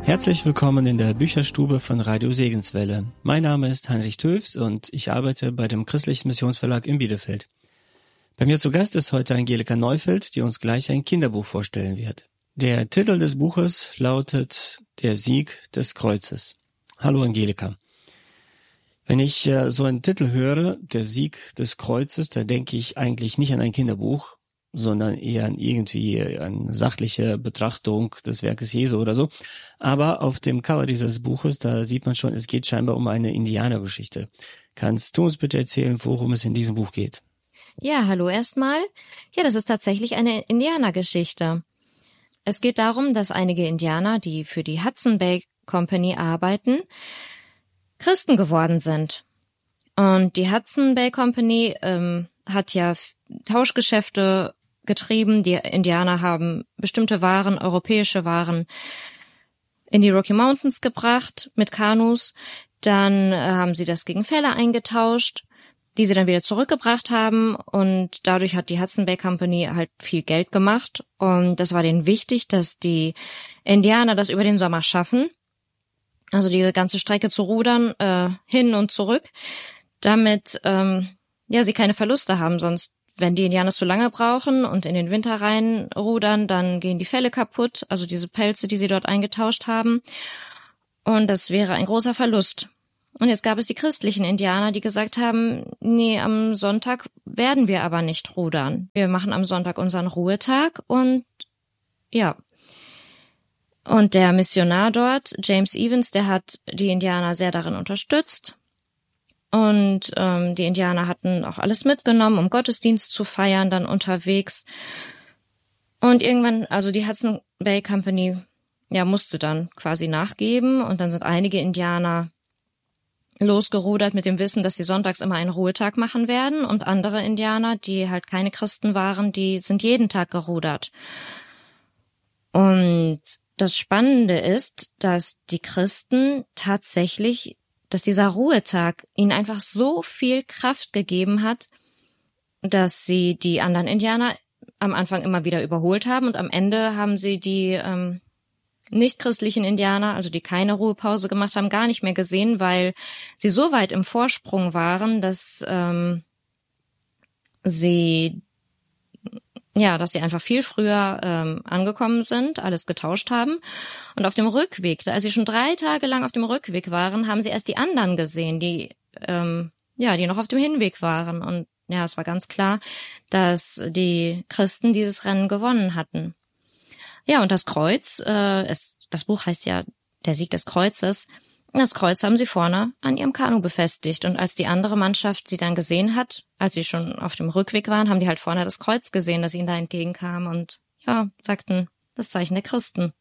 Herzlich willkommen in der Bücherstube von Radio Segenswelle. Mein Name ist Heinrich Töfs und ich arbeite bei dem Christlichen Missionsverlag in Bielefeld. Bei mir zu Gast ist heute Angelika Neufeld, die uns gleich ein Kinderbuch vorstellen wird. Der Titel des Buches lautet Der Sieg des Kreuzes. Hallo Angelika. Wenn ich so einen Titel höre, Der Sieg des Kreuzes, da denke ich eigentlich nicht an ein Kinderbuch, sondern eher an irgendwie eine sachliche Betrachtung des Werkes Jesu oder so. Aber auf dem Cover dieses Buches, da sieht man schon, es geht scheinbar um eine Indianergeschichte. Kannst du uns bitte erzählen, worum es in diesem Buch geht? Ja, hallo erstmal. Ja, das ist tatsächlich eine Indianergeschichte. Es geht darum, dass einige Indianer, die für die Hudson Bay Company arbeiten, Christen geworden sind. Und die Hudson Bay Company hat ja Tauschgeschäfte getrieben. Die Indianer haben bestimmte Waren, europäische Waren, in die Rocky Mountains gebracht mit Kanus. Dann haben sie das gegen Felle eingetauscht, die sie dann wieder zurückgebracht haben. Und dadurch hat die Hudson Bay Company halt viel Geld gemacht. Und das war denen wichtig, dass die Indianer das über den Sommer schaffen. Also diese ganze Strecke zu rudern, hin und zurück, damit sie keine Verluste haben. Sonst, wenn die Indianer zu lange brauchen und in den Winter rein rudern, dann gehen die Felle kaputt, also diese Pelze, die sie dort eingetauscht haben. Und das wäre ein großer Verlust. Und jetzt gab es die christlichen Indianer, die gesagt haben, nee, am Sonntag werden wir aber nicht rudern. Wir machen am Sonntag unseren Ruhetag und ja. Und der Missionar dort, James Evans, der hat die Indianer sehr darin unterstützt. Und die Indianer hatten auch alles mitgenommen, um Gottesdienst zu feiern, dann unterwegs. Und irgendwann, also die Hudson Bay Company, musste dann quasi nachgeben. Und dann sind einige Indianer losgerudert mit dem Wissen, dass sie sonntags immer einen Ruhetag machen werden. Und andere Indianer, die halt keine Christen waren, die sind jeden Tag gerudert. Und das Spannende ist, dass die Christen tatsächlich, dass dieser Ruhetag ihnen einfach so viel Kraft gegeben hat, dass sie die anderen Indianer am Anfang immer wieder überholt haben und am Ende haben sie die nicht-christlichen Indianer, also die keine Ruhepause gemacht haben, gar nicht mehr gesehen, weil sie so weit im Vorsprung waren, dass sie einfach viel früher angekommen sind, alles getauscht haben. Und auf dem Rückweg, als sie schon 3 Tage lang auf dem Rückweg waren, haben sie erst die anderen gesehen, die noch auf dem Hinweg waren. Und ja, es war ganz klar, dass die Christen dieses Rennen gewonnen hatten. Ja, und das Kreuz, das Buch heißt ja Der Sieg des Kreuzes. Das Kreuz haben sie vorne an ihrem Kanu befestigt. Und als die andere Mannschaft sie dann gesehen hat, als sie schon auf dem Rückweg waren, haben die halt vorne das Kreuz gesehen, das ihnen da entgegenkam und sagten, das Zeichen der Christen.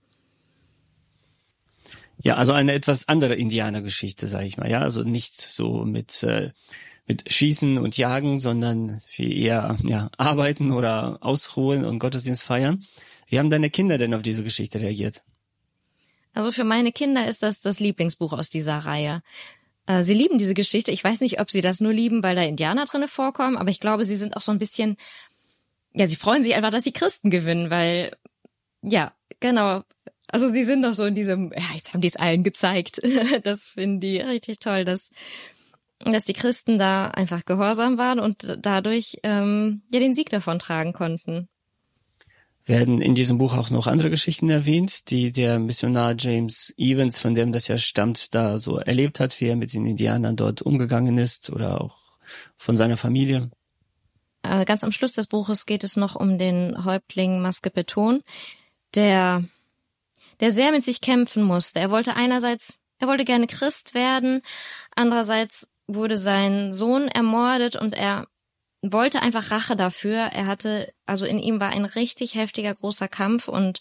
Ja, also eine etwas andere Indianergeschichte, sage ich mal. Ja, also nicht so mit Schießen und Jagen, sondern viel eher arbeiten oder ausruhen und Gottesdienst feiern. Wie haben deine Kinder denn auf diese Geschichte reagiert? Also für meine Kinder ist das Lieblingsbuch aus dieser Reihe. Sie lieben diese Geschichte. Ich weiß nicht, ob sie das nur lieben, weil da Indianer drinne vorkommen, aber ich glaube, sie sind auch so ein bisschen, sie freuen sich einfach, dass die Christen gewinnen, weil, genau. Also sie sind doch so in diesem, jetzt haben die es allen gezeigt. Das finden die richtig toll, dass die Christen da einfach gehorsam waren und dadurch den Sieg davon tragen konnten. Werden in diesem Buch auch noch andere Geschichten erwähnt, die der Missionar James Evans, von dem das ja stammt, da so erlebt hat, wie er mit den Indianern dort umgegangen ist oder auch von seiner Familie? Ganz am Schluss des Buches geht es noch um den Häuptling Maskepeton, der sehr mit sich kämpfen musste. Er wollte gerne Christ werden, andererseits wurde sein Sohn ermordet und er wollte einfach Rache dafür. In ihm war ein richtig heftiger, großer Kampf und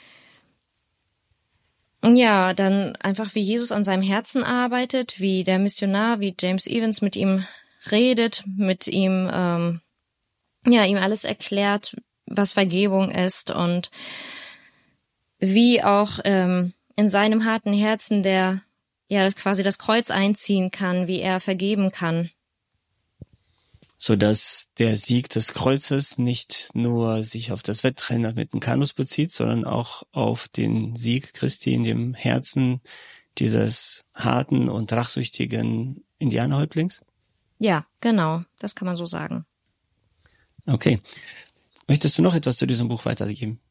dann einfach wie Jesus an seinem Herzen arbeitet, wie der Missionar, wie James Evans mit ihm redet, mit ihm, ihm alles erklärt, was Vergebung ist und wie auch in seinem harten Herzen der quasi das Kreuz einziehen kann, wie er vergeben kann. sodass der Sieg des Kreuzes nicht nur sich auf das Wettrennen mit den Kanus bezieht, sondern auch auf den Sieg Christi in dem Herzen dieses harten und rachsüchtigen Indianerhäuptlings? Ja, genau, das kann man so sagen. Okay. Möchtest du noch etwas zu diesem Buch weitergeben?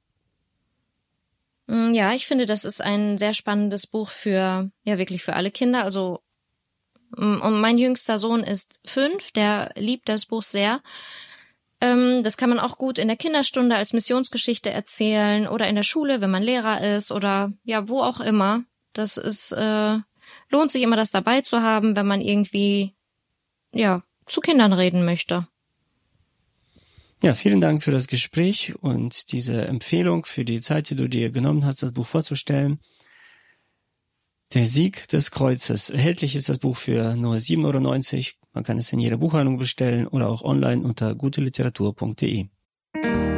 Ja, ich finde, das ist ein sehr spannendes Buch wirklich für alle Kinder. Also, und mein jüngster Sohn ist 5, der liebt das Buch sehr. Das kann man auch gut in der Kinderstunde als Missionsgeschichte erzählen oder in der Schule, wenn man Lehrer ist oder ja, wo auch immer. Das ist, lohnt sich immer, das dabei zu haben, wenn man irgendwie, ja, zu Kindern reden möchte. Ja, vielen Dank für das Gespräch und diese Empfehlung für die Zeit, die du dir genommen hast, das Buch vorzustellen. Der Sieg des Kreuzes. Erhältlich ist das Buch für nur 7,90 €. Man kann es in jeder Buchhandlung bestellen oder auch online unter guteliteratur.de.